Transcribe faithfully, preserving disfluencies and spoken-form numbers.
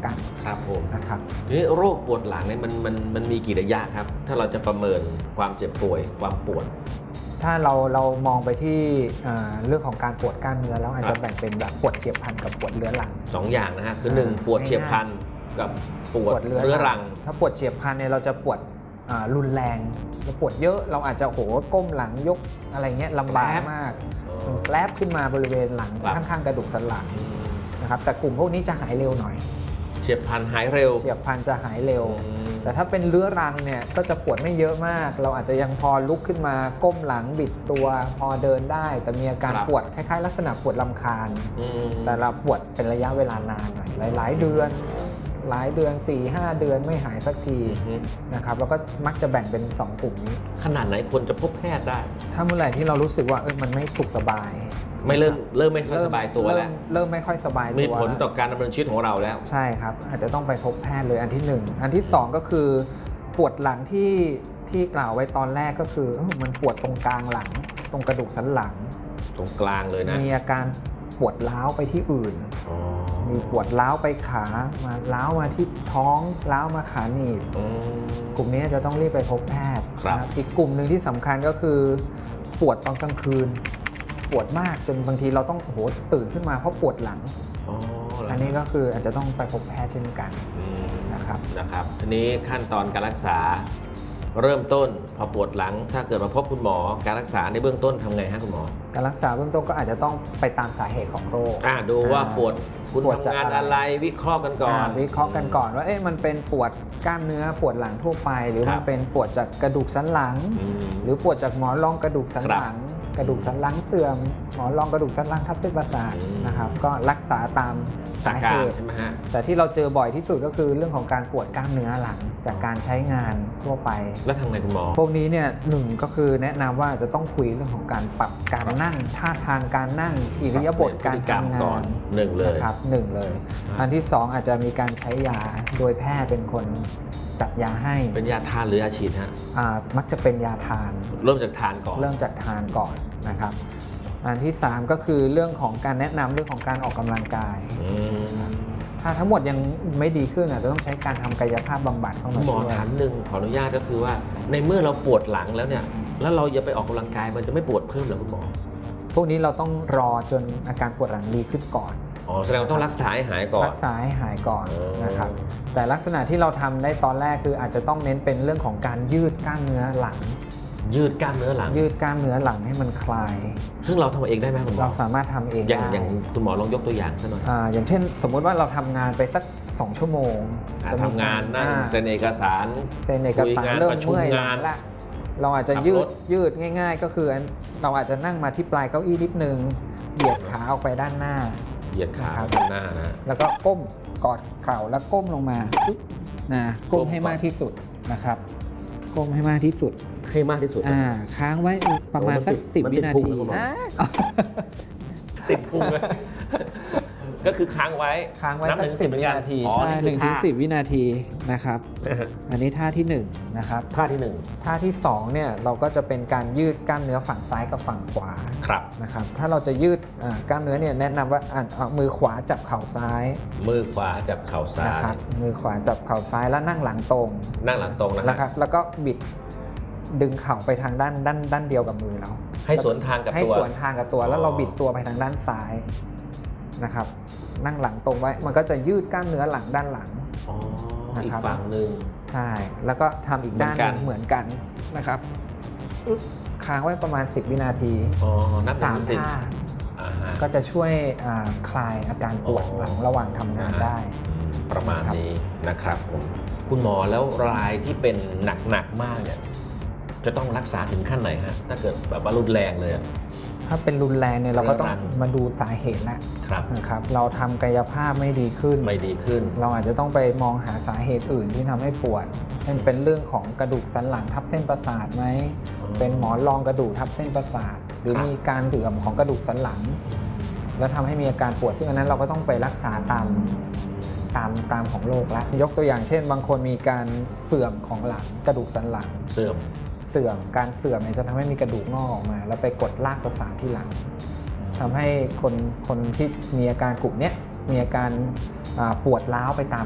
กันครับผมนะครับทีนี้โรคปวดหลังเนี่ยมันมันมันมีกี่ระยะครับถ้าเราจะประเมินความเจ็บป่วยความปวดถ้าเราเรามองไปที่เรื่องของการปวดกล้ามเนื้อแล้วอาจจะแบ่งเป็นแบบปวดเฉียบพลันกับปวดเรื้อรังสองอย่างนะฮะคือหนึ่งปวดเฉียบพลันกับปวดเรื้อรังถ้าปวดเฉียบพลันเนี่ยเราจะปวดรุนแรงเราปวดเยอะเราอาจจะโหก้มหลังยกอะไรเงี้ยลำบากมากแลบขึ้นมาบริเวณหลังข้างๆกระดูกสันหลังนะครับแต่กลุ่มพวกนี้จะหายเร็วหน่อยเฉียบพลันหายเร็วเฉียบพลันจะหายเร็วแต่ถ้าเป็นเรื้อรังเนี่ยก็จะปวดไม่เยอะมากเราอาจจะยังพอลุกขึ้นมาก้มหลังบิดตัวพอเดินได้แต่มีอาการปวดคล้ายๆลักษณะปวดลำคาญแต่เราปวดเป็นระยะเวลานานหน่อยหลายๆเดือนหลายเดือน สี่ห้า เดือนไม่หายสักทีนะครับแล้วก็มักจะแบ่งเป็นสองกลุ่มนี้ขนาดไหนควรจะพบแพทย์ได้ถ้าเมื่อไหร่ที่เรารู้สึกว่าเออมันไม่สุขสบายไม่เริ่มเริ่มไม่ค่อยสบายตัวแล้วเริ่มไม่ค่อยสบายตัวมีผลต่อการดำเนินชีวิตของเราแล้วใช่ครับอาจจะต้องไปพบแพทย์เลยอันที่หนึ่งอันที่สองก็คือปวดหลังที่ที่กล่าวไว้ตอนแรกก็คือมันปวดตรงกลางหลังตรงกระดูกสันหลังตรงกลางเลยนะมีอาการปวดร้าวไปที่อื่นมีปวดร้าวไปขามาร้าวมาที่ท้องร้าวมาขาหนีบกลุ่มนี้จะต้องรีบไปพบแพทย์อีกกลุ่มหนึ่งที่สำคัญก็คือปวดตอนกลางคืนปวดมากจนบางทีเราต้องโหตื่นขึ้นมาเพราะปวดหลังอันนี้ก็คืออาจจะต้องไปพบแพทย์เช่นกันนะครับนะครับทีนี้ขั้นตอนการรักษาเริ่มต้นพอปวดหลังถ้าเกิดมาพบคุณหมอการรักษาในเบื้องต้นทำไงฮะคุณหมอการรักษาเบื้องต้นก็อาจจะต้องไปตามสาเหตุของโรคอ่าดูว่าปวดคุณทำงานอะไรวิเคราะห์กันก่อนวิเคราะห์กันก่อนว่าเอ๊ะมันเป็นปวดกล้ามเนื้อปวดหลังทั่วไปหรือมันเป็นปวดจากกระดูกสันหลังหรือปวดจากหมอนรองกระดูกสันหลังกระดูกสันหลังเสื่อมหมอนรองกระดูกสันหลังทับเส้นประสาทนะครับก็รักษาตามสาเหตุใช่ไหมฮะแต่ที่เราเจอบ่อยที่สุดก็คือเรื่องของการปวดกล้ามเนื้อหลังจากการใช้งานทั่วไปแล้วทำไงคุณหมอพวกนี้เนี่ยหนึ่งก็คือแนะนำว่าจะต้องคุยเรื่องของการปรับการนั่งท่าทางการนั่งอิริยาบถการทำงานหนึ่งเลยครับหนึ่งเลยอันที่สองอาจจะมีการใช้ยาโดยแพทย์เป็นคนจัดยาให้เป็นยาทานหรือยาฉีดฮะมักจะเป็นยาทานเริ่มจากทานก่อนเริ่มจากทานก่อนนะครับอันที่สามก็คือเรื่องของการแนะนำเรื่องของการออกกำลังกายถ้าทั้งหมดยังไม่ดีขึ้นอาจจะต้องใช้การทำกายภาพบำบัดเข้ามาหมอถามหนึ่งขออนุญาตก็คือว่าในเมื่อเราปวดหลังแล้วเนี่ยแล้วเราอย่าไปออกกำลังกายมันจะไม่ปวดเพิ่มหรอคุณหมอพวกนี้เราต้องรอจนอาการปวดหลังดีขึ้นก่อนอ๋อแสดงว่าต้องรักษาให้หายก่อนรักษาให้หายก่อนนะครับแต่ลักษณะที่เราทำได้ตอนแรกคืออาจจะต้องเน้นเป็นเรื่องของการยืดกล้ามเนื้อหลังยืดกล้ามเนื้อหลังยืดกล้ามเนื้อหลังให้มันคลายซึ่งเราทำเองได้ไหมคุณหมอเราสามารถทำเองได้อย่างคุณหมอลองยกตัวอย่างสักหน่อยอ่าอย่างเช่นสมมุติว่าเราทำงานไปสักสองชั่วโมงทำงานนั่งเซ็นเอกสารเซ็นเอกสารเริ่มเมื่อยละเราอาจจะยืดยืดง่ายๆก็คือเราอาจจะนั่งมาที่ปลายเก้าอี้นิดนึงเหยียดขาออกไปด้านหน้าเหยียดขาด้านหน้านะแล้วก็ก้มกอดเข่าแล้วก้มลงมานะก้มให้มากที่สุดนะครับก้มให้มากที่สุดให้มากที่สุดอ่าค้างไว้ประมาณสักสิบวินาทีติดพุงเลยก็คือค้างไว้ค้างไว้สักสิบวินาทีใช่หนึ่งถึงสิบวินาทีนะครับอันนี้ท่าที่หนึ่งนะครับท่าที่หนึ่งท่าที่สองเนี่ยเราก็จะเป็นการยืดกล้ามเนื้อฝั่งซ้ายกับฝั่งขวาครับนะครับถ้าเราจะยืดกล้ามเนื้อเนี่ยแนะนำว่าเอามือขวาจับเข่าซ้ายมือขวาจับเข่าซ้ายนะครับมือขวาจับเข่าซ้ายแล้วนั่งหลังตรงนั่งหลังตรงนะครับแล้วก็บิดดึงเข่าไปทางด้านด้านด้านเดียวกับมือเราให้สวนทางกับตัวให้สวนทางกับตัวแล้วเราบิดตัวไปทางด้านซ้ายนะครับนั่งหลังตรงไว้มันก็จะยืดกล้ามเนื้อหลังด้านหลังอีกฝั่งหนึ่งใช่แล้วก็ทำอีกด้านเหมือนกันนะครับค้างไว้ประมาณสิบวินาทีสามท่าก็จะช่วยคลายอาการปวดหลังระหว่างทำงานได้ประมาณนี้นะครับผมคุณหมอแล้วรายที่เป็นหนักๆมากเนี่ยจะต้องรักษาถึงขั้นไหนฮะถ้าเกิดแบบว่ารุนแรงเลยถ้าเป็นรุนแรงเนี่ยเราก็ต้องมาดูสาเหตุแล้วนะครับเราทำกายภาพไม่ดีขึ้นไม่ดีขึ้นเราอาจจะต้องไปมองหาสาเหตุอื่นที่ทำให้ปวดเช่นเป็นเรื่องของกระดูกสันหลังทับเส้นประสาทไหมเป็นหมอนรองกระดูกทับเส้นประสาทหรือมีการเสื่อมของกระดูกสันหลังแล้วทำให้มีอาการปวดซึ่งอันนั้นเราก็ต้องไปรักษาตามตามตามของโรคแล้วยกตัวอย่างเช่นบางคนมีการเสื่อมของหลังกระดูกสันหลังเสื่อมเสื่อมการเสื่อมเนี่ยจะทำให้มีกระดูกงอกออกมาแล้วไปกดลากประสาทที่หลังทำให้คนคนที่มีอาการกลุ่มนี้มีอาการปวดร้าวไปตาม